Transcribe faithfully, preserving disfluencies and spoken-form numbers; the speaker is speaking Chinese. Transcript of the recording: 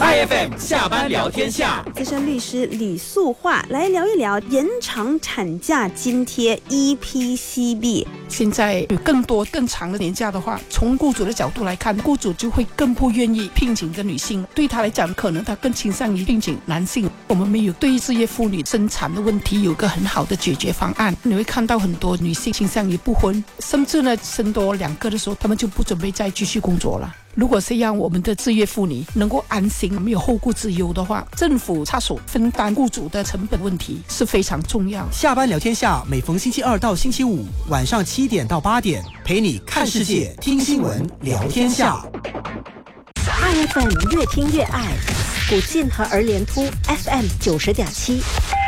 I F M 下班聊天下， 资深律师李素桦来聊一聊延长产假津贴 E P C B。 现在有更多更长的年假的话，从雇主的角度来看，雇主就会更不愿意聘请一个女性，对他来讲可能他更倾向于聘请男性。我们没有对事业妇女生产的问题有个很好的解决方案。你会看到很多女性倾向于不婚，甚至呢生多两个的时候，他们就不准备再继续工作了。如果是让我们的职业妇女能够安心没有后顾之忧的话，政府插手分担雇主的成本问题是非常重要。 下班聊天下每逢星期二到星期五晚上七点到八点，陪你看世界听新闻聊天下。 I F M 越听越爱，古晋和儿联突 F M 九十点七。